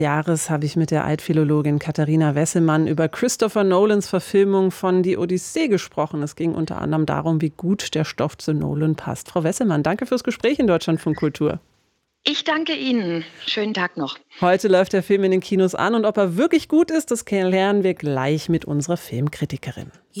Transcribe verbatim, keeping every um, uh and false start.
Jahres habe ich mit der Altphilologin Katharina Wessemann über Christopher Nolans Verfilmung von Die Odyssee gesprochen. Es ging unter anderem darum, wie gut der Stoff zu Nolan passt. Frau Wessemann, danke fürs Gespräch in Deutschlandfunk Kultur. Ich danke Ihnen. Schönen Tag noch. Heute läuft der Film in den Kinos an und ob er wirklich gut ist, das lernen wir gleich mit unserer Filmkritikerin.